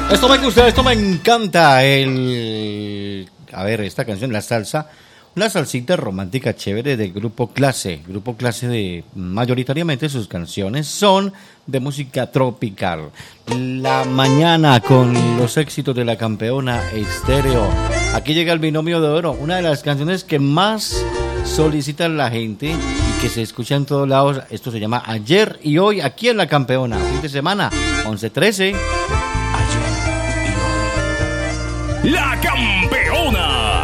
Esto me gusta, esto me encanta. A ver, esta canción, la salsa, una salsita romántica chévere del Grupo Clase. Grupo Clase mayoritariamente sus canciones son de música tropical. La mañana con los éxitos de la campeona estéreo. Aquí llega el binomio de oro, una de las canciones que más solicita la gente y que se escucha en todos lados. Esto se llama Ayer y Hoy, aquí en la campeona. Fin de semana, 11:13. La campeona.